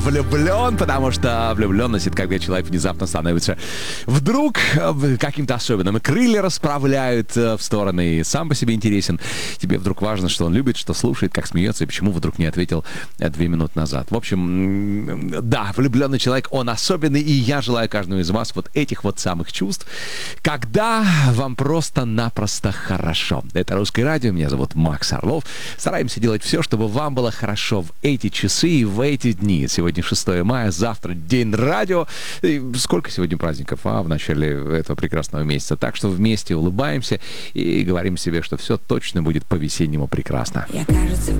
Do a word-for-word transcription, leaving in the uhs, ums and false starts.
влюблен, потому что влюбленность — это когда человек внезапно становится вдруг каким-то особенным, и крылья расправляют в стороны, и сам по себе интересен. Тебе вдруг важно, что он любит, что слушает, как смеется, и почему вдруг не ответил две минуты назад. В общем, да, влюбленный человек, он особенный, и я желаю каждому из вас вот этих вот самых чувств, когда вам просто-напросто хорошо. Это «Русское радио», меня зовут Макс Орлов. Стараемся делать все, чтобы вам было хорошо в эти часы и в эти дни. Сегодня шестое мая, завтра День радио. И сколько сегодня праздников, а, в начале этого прекрасного месяца. Так что вместе улыбаемся и говорим себе, что все точно будет по-весеннему прекрасно. Я, кажется,